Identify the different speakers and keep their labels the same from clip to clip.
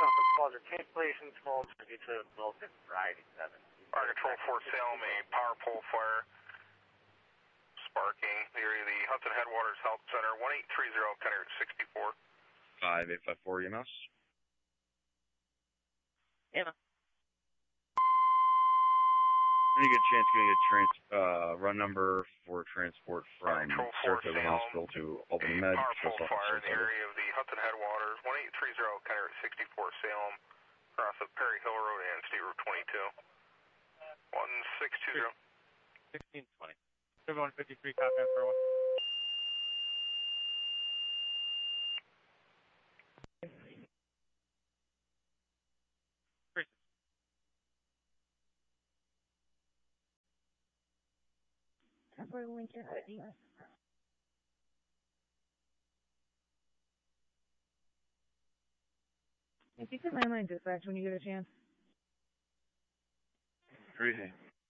Speaker 1: Calls are cancellations, calls to get to Wilson, Variety 7.
Speaker 2: Fire Control 4 Salem, a power pole fire sparking the area of the Hudson Headwaters Health Center, 1830, County 64.
Speaker 3: 5854 EMS.
Speaker 4: EMS.
Speaker 3: When you get a chance, going to get run number for transport from Saratoga Hospital to Albany Med.
Speaker 2: Power pole fire in the area of the Hudson Headwaters, 1830, County 64, Salem, across of Perry Hill Road and State Route 22. 1620.
Speaker 4: 1620. 7153, copy on for 1.
Speaker 5: We're going to if you can landline dispatch when you get a chance.
Speaker 3: Great.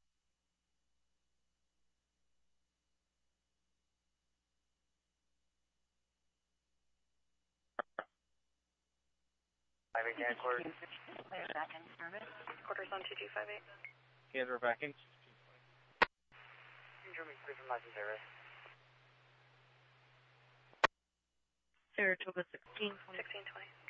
Speaker 6: Back in service. Quarters on 2258.
Speaker 4: Hands are back in.
Speaker 6: Saratoga 1620. 1620.